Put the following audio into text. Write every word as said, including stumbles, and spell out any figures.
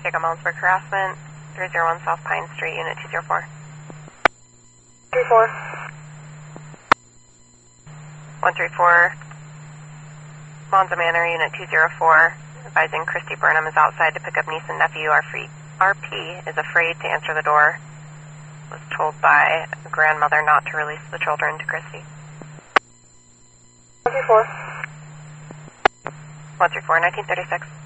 Jacob Malmsburg harassment, three zero one South Pine Street, Unit two zero four. three four. one three four, Monza Manor, Unit two zero four, advising Christy Burnham is outside to pick up niece and nephew. R P is afraid to answer the door. Was told by grandmother not to release the children to Christy. one three four. one three four, nineteen thirty-six.